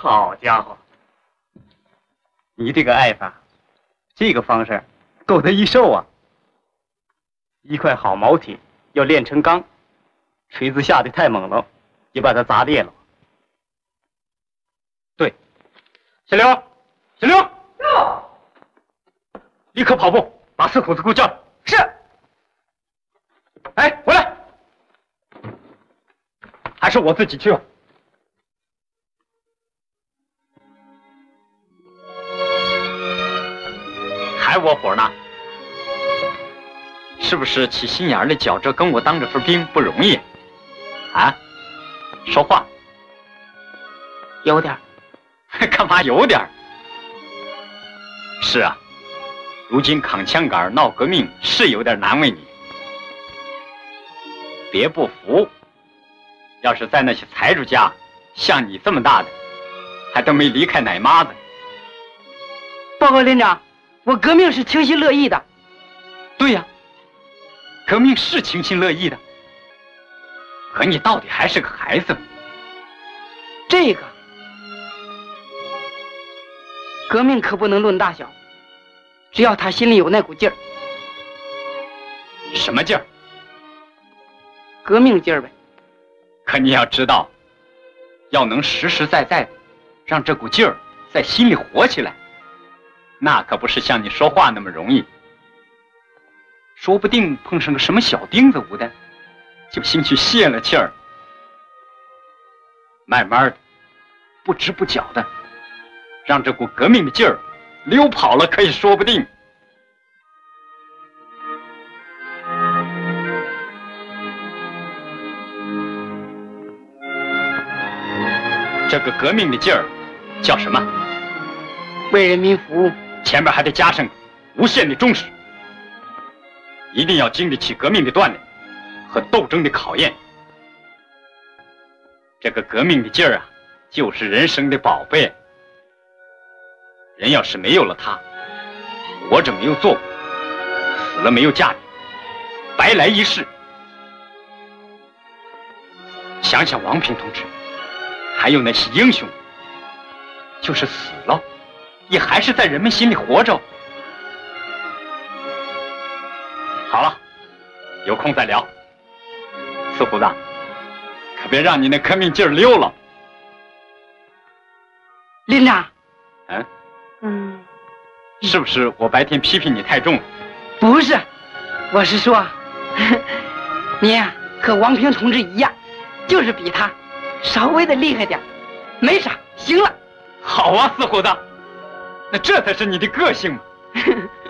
好家伙，你这个爱法，这个方式够得一受啊！一块好毛铁要炼成钢，锤子下的太猛了，也把它砸裂了。对，小刘，小刘，立刻跑步，把四虎子给我叫来。是。哎，回来！还是我自己去吧。还窝火呢？是不是起心眼的觉着跟我当这份兵不容易？啊？说话。有点。干嘛有点？是啊，如今扛枪杆闹革命是有点难为你。别不服，要是在那些财主家，像你这么大的，还都没离开奶妈子。 报告连长，我革命是情心乐意的。 对呀，革命是情心乐意的，可你到底还是个孩子。 这个革命可不能论大小，只要他心里有那股劲儿。 什么劲儿？ 革命劲儿呗。 可你要知道，要能实实在在的让这股劲儿在心里活起来，那可不是像你说话那么容易。说不定碰上个什么小钉子捂的，就兴许泄了气儿。慢慢的，不知不觉的，让这股革命的劲儿溜跑了，可以说不定。这个革命的劲儿叫什么？ 为人民服务。 前面还得加上无限的忠实，一定要经得起革命的锻炼和斗争的考验。这个革命的劲儿啊，就是人生的宝贝。人要是没有了它，活着没有做过，死了没有嫁人，白来一世。想想王平同志，还有那些英雄，就是死了，也还是在人们心里活着。好了，有空再聊。四虎子，可别让你那革命劲儿溜了。 连长。 是不是我白天批评你太重了？ 不是，我是说，你呀和王平同志一样，就是比他稍微的厉害点，没啥，行了。 好啊，四虎子，那这才是你的个性嘛。